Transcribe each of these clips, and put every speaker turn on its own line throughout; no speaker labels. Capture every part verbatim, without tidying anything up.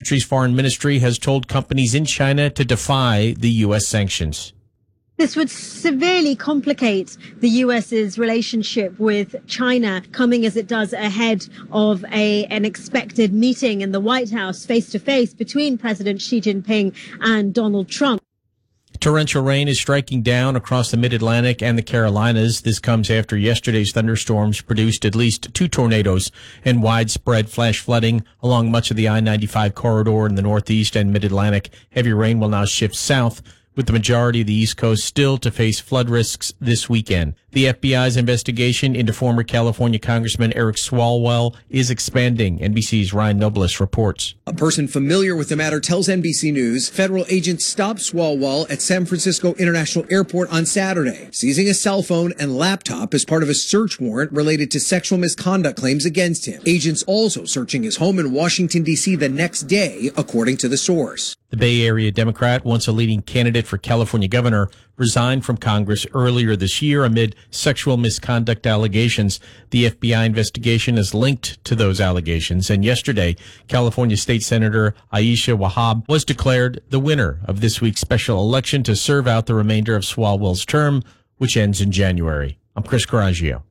country's foreign ministry has told companies in China to defy the U S sanctions.
This would severely complicate the US's relationship with China, coming as it does ahead of a an expected meeting in the White House face-to-face between President Xi Jinping and Donald Trump.
Torrential rain is striking down across the Mid-Atlantic and the Carolinas. This comes after yesterday's thunderstorms produced at least two tornadoes and widespread flash flooding along much of the I ninety-five corridor in the Northeast and Mid-Atlantic. Heavy rain will now shift south, with the majority of the East Coast still to face flood risks this weekend. The F B I's investigation into former California Congressman Eric Swalwell is expanding. N B C's Ryan Nobles reports.
A person familiar with the matter tells N B C News federal agents stopped Swalwell at San Francisco International Airport on Saturday, seizing a cell phone and laptop as part of a search warrant related to sexual misconduct claims against him. Agents also searching his home in Washington, D C the next day, according to the source.
The Bay Area Democrat, once a leading candidate for California governor, resigned from Congress earlier this year amid sexual misconduct allegations. The F B I investigation is linked to those allegations, and yesterday, California State Senator Aisha Wahab was declared the winner of this week's special election to serve out the remainder of Swalwell's term, which ends in January. I'm Chris Coraggio.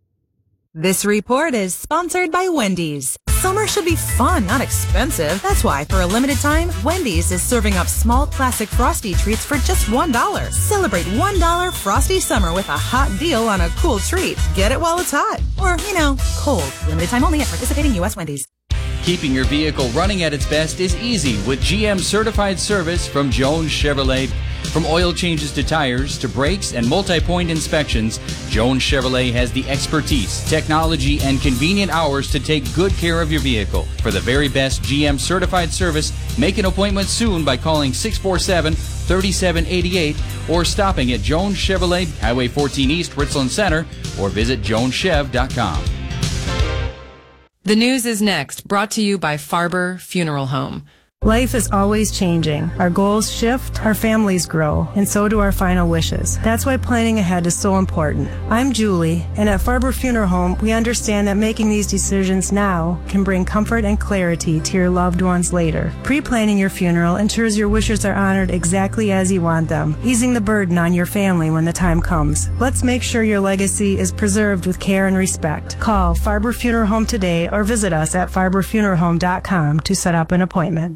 This report is sponsored by Wendy's. Summer should be fun, not expensive. That's why, for a limited time, Wendy's is serving up small classic Frosty treats for just one dollar. Celebrate one dollar Frosty Summer with a hot deal on a cool treat. Get it while it's hot. Or, you know, cold. Limited time only at participating U S Wendy's.
Keeping your vehicle running at its best is easy with G M certified service from Jones Chevrolet. From oil changes to tires to brakes and multi-point inspections, Jones Chevrolet has the expertise, technology, and convenient hours to take good care of your vehicle. For the very best G M certified service, make an appointment soon by calling six four seven, three seven eight eight or stopping at Jones Chevrolet, Highway fourteen East, Richland Center, or visit jones chev dot com.
The news is next, brought to you by Farber Funeral Home.
Life is always changing. Our goals shift, our families grow, and so do our final wishes. That's why planning ahead is so important. I'm Julie, and at Farber Funeral Home, we understand that making these decisions now can bring comfort and clarity to your loved ones later. Pre-planning your funeral ensures your wishes are honored exactly as you want them, easing the burden on your family when the time comes. Let's make sure your legacy is preserved with care and respect. Call Farber Funeral Home today or visit us at farber funeral home dot com to set up an appointment.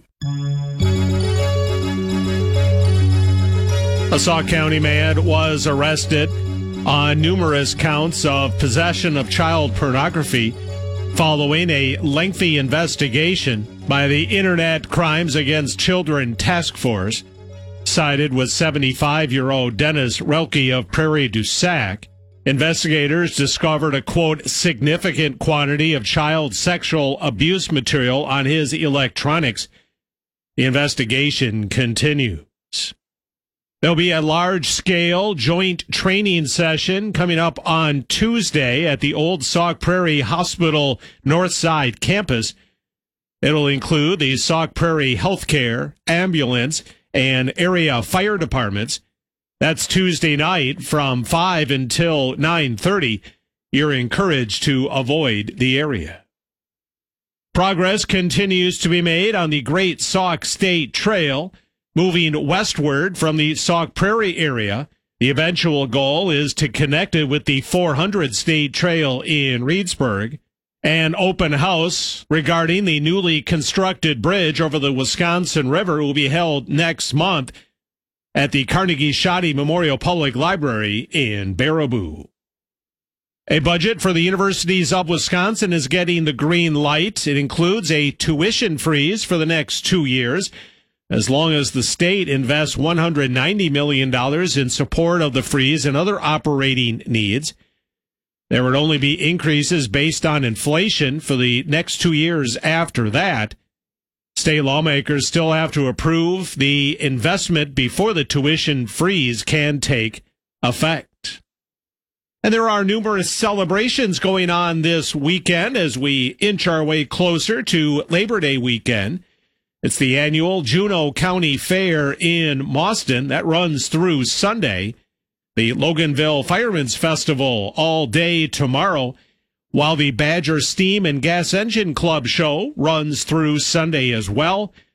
A Sauk County man was arrested on numerous counts of possession of child pornography following a lengthy investigation by the Internet Crimes Against Children Task Force, sided with seventy-five-year-old Dennis Relke of Prairie du Sac. Investigators discovered a, quote, significant quantity of child sexual abuse material on his electronics. The investigation continues. There'll be a large-scale joint training session coming up on Tuesday at the Old Sauk Prairie Hospital Northside campus. It'll include the Sauk Prairie Healthcare, Ambulance, and area fire departments. That's Tuesday night from five until nine thirty. You're encouraged to avoid the area. Progress continues to be made on the Great Sauk State Trail, moving westward from the Sauk Prairie area. The eventual goal is to connect it with the four hundred State Trail in Reedsburg. An open house regarding the newly constructed bridge over the Wisconsin River will be held next month at the Carnegie Shoddy Memorial Public Library in Baraboo. A budget for the universities of Wisconsin is getting the green light. It includes a tuition freeze for the next two years, as long as the state invests one hundred ninety million dollars in support of the freeze and other operating needs. There would only be increases based on inflation for the next two years after that. State lawmakers still have to approve the investment before the tuition freeze can take effect. And there are numerous celebrations going on this weekend as we inch our way closer to Labor Day weekend. It's the annual Juneau County Fair in Mauston that runs through Sunday. The Loganville Firemen's Festival all day tomorrow, while the Badger Steam and Gas Engine Club show runs through Sunday as well.